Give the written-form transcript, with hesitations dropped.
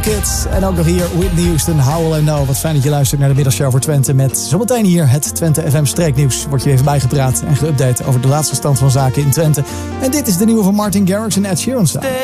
Kids. En ook nog hier Whitney Houston, How Will I Know. Wat fijn dat je luistert naar de middagshow voor Twente. Met zometeen hier het Twente FM streeknieuws. Wordt je even bijgepraat en geüpdate over de laatste stand van zaken in Twente. En dit is de nieuwe van Martin Garrix en Ed Sheeran.